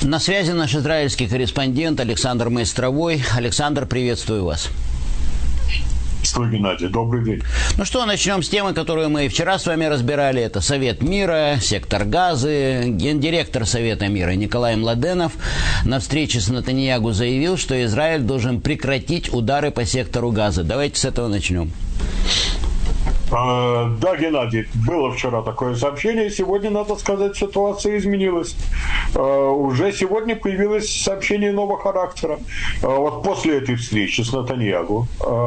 На связи наш израильский корреспондент Александр Майстровой. Александр, приветствую вас. Что, Геннадий, добрый день. Ну что, начнем с темы, которую мы и вчера с вами разбирали. Это Совет мира, сектор Газы. Гендиректор Совета мира Николай Младенов на встрече с Нетаньяху заявил, что Израиль должен прекратить удары по сектору Газы. Давайте с этого начнем. Да, Геннадий, было вчера такое сообщение. Сегодня, надо сказать, ситуация изменилась. Уже сегодня появилось сообщение нового характера. Вот после этой встречи с Нетаньяху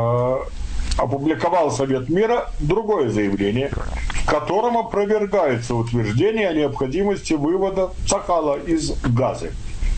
опубликовал Совет мира другое заявление, в котором опровергается утверждение о необходимости вывода Цахала из Газы.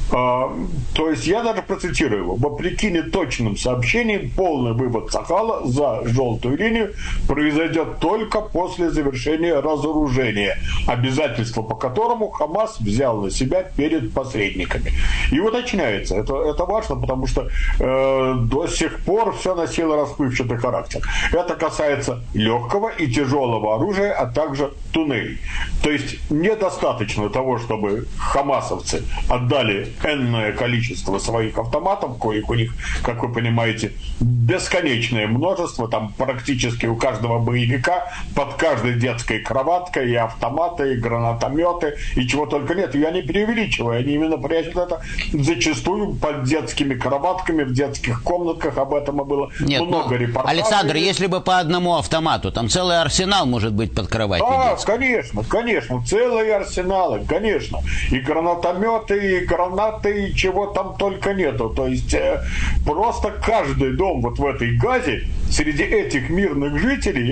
То есть я даже процитирую его. Вопреки неточным сообщениям, полный вывод Цахала за желтую линию произойдет только после завершения разоружения, обязательство по которому Хамас взял на себя перед посредниками. И уточняется, это важно, потому что до сих пор все носило расплывчатый характер. Это касается легкого и тяжелого оружия, а также туннелей. То есть недостаточно того, чтобы хамасовцы отдали энное количество своих автоматов, коих у них, как вы понимаете, бесконечное множество, там практически у каждого боевика под каждой детской кроваткой и автоматы, и гранатометы, и чего только нет. Я не преувеличиваю, они именно прячут это зачастую под детскими кроватками, в детских комнатках, об этом и было много репортажей. Александр, если бы по одному автомату, там целый арсенал может быть под кроватью. Да, конечно, целые арсеналы, конечно. И гранатометы, и гранаты, и чего там только нету. То есть просто каждый дом вот в этой Газе среди этих мирных жителей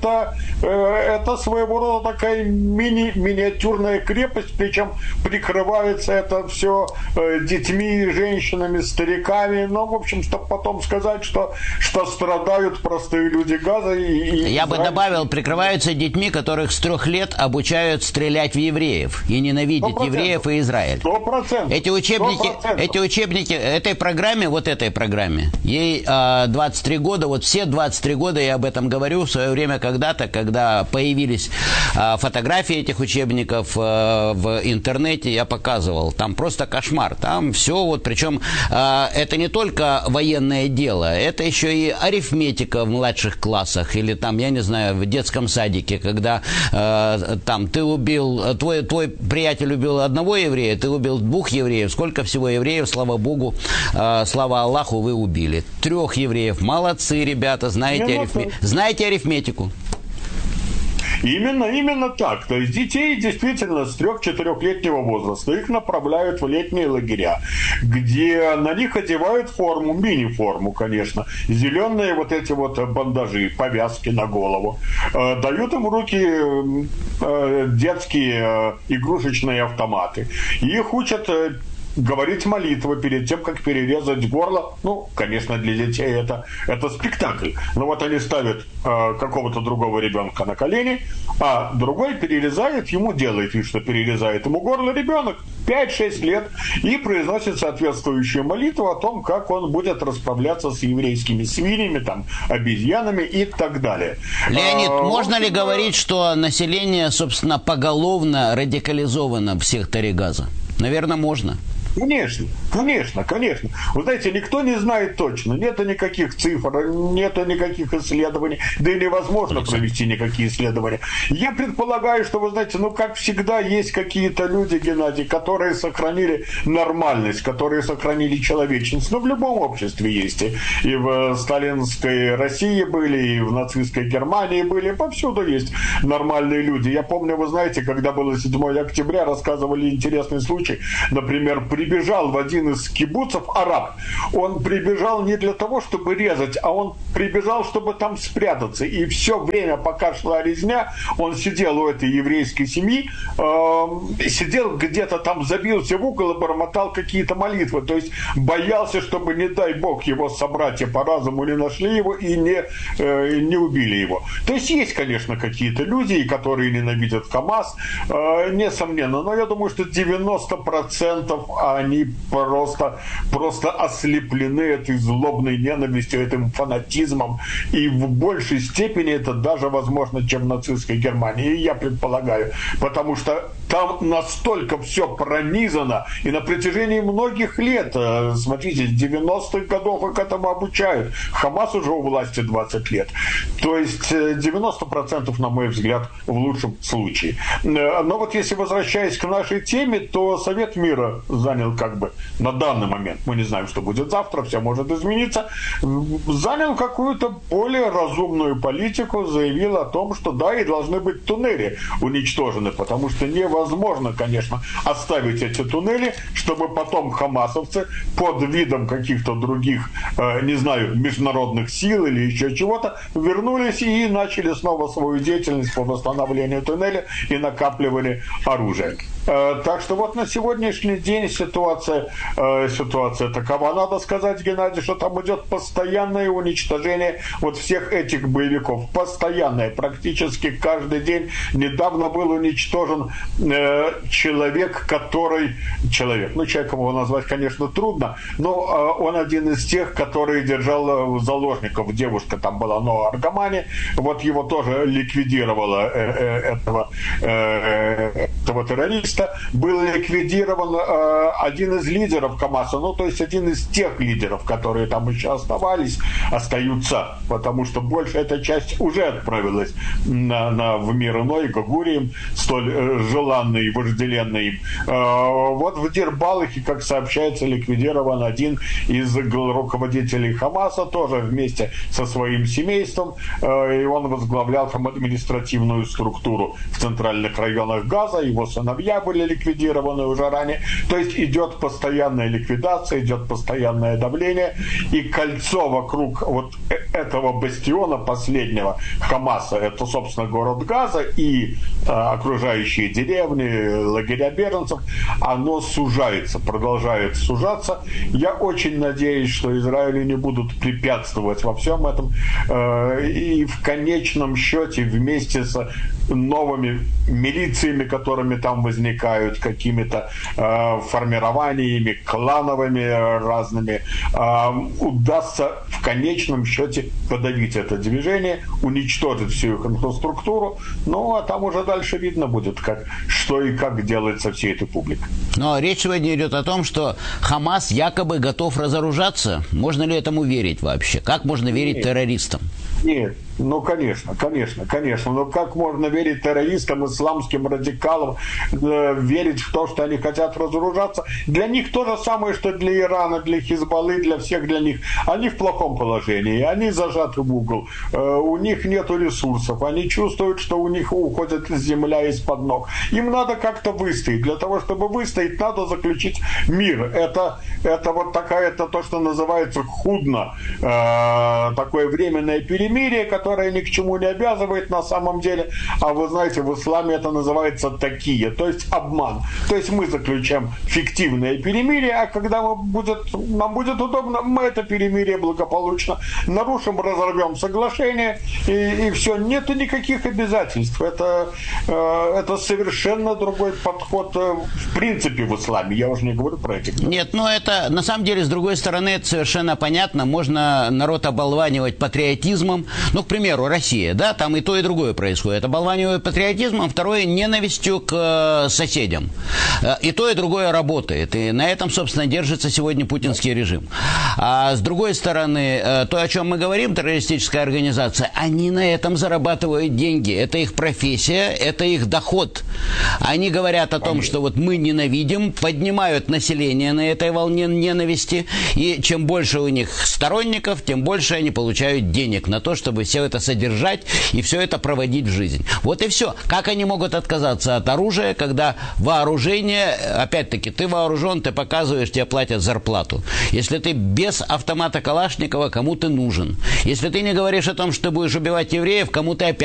это своего рода такая миниатюрная крепость, причем прикрывается это все детьми, женщинами, стариками. Ну, в общем, чтобы потом сказать, что страдают простые люди Газа. Я бы добавил, прикрываются детьми, которых с 3 лет обучают стрелять в евреев и ненавидеть 100%. Евреев и Израиль. 100%. Эти учебники, этой программе, ей 23 года, вот все 23 года я об этом говорю в свое время когда-то, когда появились фотографии этих учебников в интернете, я показывал, там просто кошмар, там все, вот, причем это не только военное дело, это еще и арифметика в младших классах, или там, я не знаю, в детском садике, когда там ты убил, твой приятель убил одного еврея, ты убил 2 евреев, сколько всего евреев, слава Богу, слава Аллаху, вы убили. 3 евреев. Молодцы, ребята, знаете арифметику. Именно так. То есть детей действительно с 3-4-летнего возраста их направляют в летние лагеря, где на них одевают форму, мини-форму, конечно, зеленые вот эти вот бандажи, повязки на голову, дают им в руки детские игрушечные автоматы. Их учат говорить молитвы перед тем, как перерезать горло. Ну, конечно, для детей это спектакль. Но вот они ставят какого-то другого ребенка на колени, а другой перерезает ему, делает вид, что перерезает ему горло ребенок 5-6 лет и произносит соответствующую молитву о том, как он будет расправляться с еврейскими свиньями, там, обезьянами и так далее. Леонид, можно ли говорить, что население, собственно, поголовно радикализовано в секторе Газа? Наверное, можно. Конечно. Вы знаете, никто не знает точно. Нет никаких цифр, нет никаких исследований, да и невозможно провести никакие исследования. Я предполагаю, что, вы знаете, как всегда, есть какие-то люди, Геннадий, которые сохранили нормальность, которые сохранили человечность. В любом обществе есть. И в сталинской России были, и в нацистской Германии были, повсюду есть нормальные люди. Я помню, вы знаете, когда было 7 октября, рассказывали интересный случай. Например, прибежал в один из кибуцев араб. Он прибежал не для того, чтобы резать, а он прибежал, чтобы там спрятаться. И все время, пока шла резня, он сидел у этой еврейской семьи, сидел где-то там, забился в угол и бормотал какие-то молитвы. То есть боялся, чтобы, не дай бог, его собратья по разуму не нашли его и не убили его. То есть, конечно, какие-то люди, которые ненавидят Хамас, несомненно. Но я думаю, что 90% они просто ослеплены этой злобной ненавистью, этим фанатизмом. И в большей степени это даже возможно, чем в нацистской Германии, я предполагаю. Потому что Там настолько все пронизано, и на протяжении многих лет, смотрите, с 90-х годов их к этому обучают. Хамас уже у власти 20 лет. То есть 90%, на мой взгляд, в лучшем случае. Но вот если возвращаясь к нашей теме, то Совет мира занял как бы на данный момент, мы не знаем, что будет завтра, все может измениться, занял какую-то более разумную политику, заявил о том, что да, и должны быть туннели уничтожены, потому что невозможно, конечно, оставить эти туннели, чтобы потом хамасовцы под видом каких-то других, не знаю, международных сил или еще чего-то, вернулись и начали снова свою деятельность по восстановлению туннеля и накапливали оружие. Так что вот на сегодняшний день ситуация такова. Надо сказать, Геннадий, что там идет постоянное уничтожение вот всех этих боевиков. Постоянное. Практически каждый день. Недавно был уничтожен человек, человеком его назвать, конечно, трудно, но он один из тех, который держал заложников. Девушка там была, но Аргамани. Вот его тоже ликвидировала этого террориста. Был ликвидирован один из лидеров Хамаса, ну, то есть один из тех лидеров, которые там еще остаются, потому что большая эта часть уже отправилась в мир иной, Гагурием, столь желанный и вожделенный. Вот в Дир-Балахе, как сообщается, ликвидирован один из руководителей Хамаса, тоже вместе со своим семейством, и он возглавлял там административную структуру в центральных районах Газа, его сыновья были ликвидированы уже ранее. То есть идет постоянная ликвидация, идет постоянное давление, и кольцо вокруг вот этого бастиона последнего Хамаса, это, собственно, город Газа и окружающие деревни, лагеря беженцев, оно сужается, продолжает сужаться. Я очень надеюсь, что Израилю не будут препятствовать во всем этом, и в конечном счете вместе с новыми милициями, которыми там возникают, какими-то формированиями, клановыми разными, удастся в конечном счете подавить это движение, уничтожить всю их инфраструктуру, ну а там уже дальше видно будет, что и как делать со всей этой публикой. Но речь сегодня идет о том, что Хамас якобы готов разоружаться. Можно ли этому верить вообще? Как можно верить террористам? Нет, ну, конечно. Но как можно верить террористам, исламским радикалам, верить в то, что они хотят разоружаться? Для них то же самое, что для Ирана, для Хизбаллы, для всех для них. Они в плохом положении, они зажаты в угол, у них нет ресурсов, они чувствуют, что у них уходит земля из-под ног. Им надо как-то выстоять. Для того, чтобы выстоять, надо заключить мир. Это вот такая, это то, что называется худно, такое временное перемирие, которое ни к чему не обязывает на самом деле. А вы знаете, в исламе это называется такие, то есть обман. То есть мы заключаем фиктивное перемирие, а когда нам будет удобно, мы это перемирие благополучно нарушим, разорвем соглашение, и все. Нету никаких обязательств. Это совершенно другой подход в принципе в исламе. Я уже не говорю про этих. Нет, но это на самом деле, с другой стороны, это совершенно понятно. Можно народ оболванивать патриотизмом. Ну, к примеру, Россия, да, там и то, и другое происходит. Оболванивают патриотизмом, второе – ненавистью к соседям. И то, и другое работает. И на этом, собственно, держится сегодня путинский режим. А с другой стороны, то, о чем мы говорим, террористическая организация, они на этом зарабатывают деньги. Это их профессия, это их доход. Они говорят о том, что вот мы ненавидим, поднимают население на этой волне ненависти, и чем больше у них сторонников, тем больше они получают денег на то, чтобы все это содержать и все это проводить в жизнь. Вот и все. Как они могут отказаться от оружия, когда вооружение, опять-таки, ты вооружен, ты показываешь, тебе платят зарплату. Если ты без автомата Калашникова, кому ты нужен? Если ты не говоришь о том, что ты будешь убивать евреев, кому ты опять